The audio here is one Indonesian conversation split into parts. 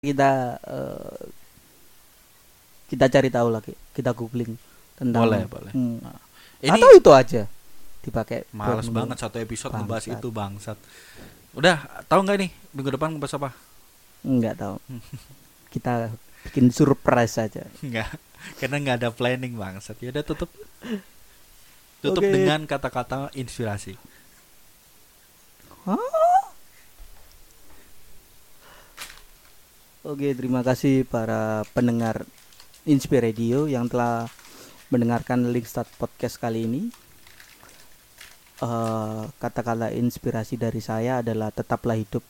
kita kita cari tahu lagi, kita googling tentang Boleh. Nah, ini atau itu aja dipakai. males buat banget satu episode ngebahas Bangsat. itu bangsat. Udah, tahu nggak nih minggu depan ngebahas apa? Nggak tahu. Kita bikin surprise saja. Nggak, karena nggak ada planning bangsat. Ya udah tutup Oke. dengan kata-kata inspirasi. Oke, terima kasih para pendengar Inspire Radio yang telah mendengarkan Linkstart Podcast kali ini. Kata-kata inspirasi dari saya adalah tetaplah hidup.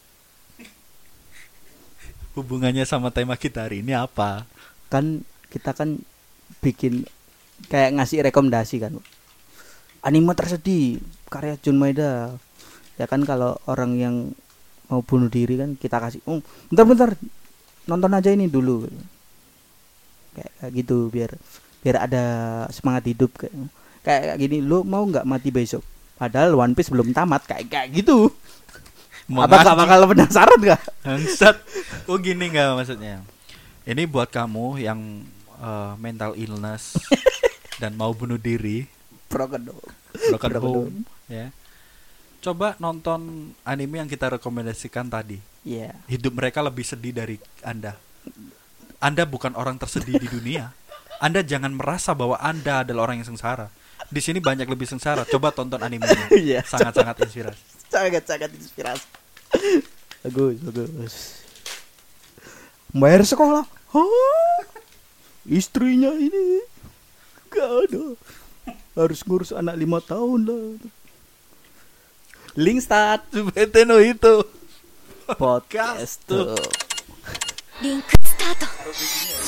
Hubungannya sama tema kita hari ini apa? Kan kita kan bikin kayak ngasih rekomendasi kan. Anime tersedih karya Jun Maeda. Ya kan kalau orang yang mau bunuh diri kan kita kasih, bentar nonton aja ini dulu. Kayak gitu biar ada semangat hidup kayak gini. Lu mau nggak mati besok? Padahal One Piece belum tamat kayak gitu. Apa gak bakal penasaran gak? Bangsat. Oh gini nggak maksudnya? Ini buat kamu yang mental illness dan mau bunuh diri, broken home, ya. Coba nonton anime yang kita rekomendasikan tadi. Iya. Hidup mereka lebih sedih dari Anda. Anda bukan orang tersedih di dunia. Anda jangan merasa bahwa Anda adalah orang yang sengsara. Di sini banyak lebih sengsara. Coba tonton animenya. Iya. Sangat-sangat inspirasi. Sangat inspirasi. Bagus. Bayar sekolah. Istrinya ini gak ada. Harus ngurus anak 5 tahun lah. Linkstart Subete no itu. Podcast tuh. リンクスタート。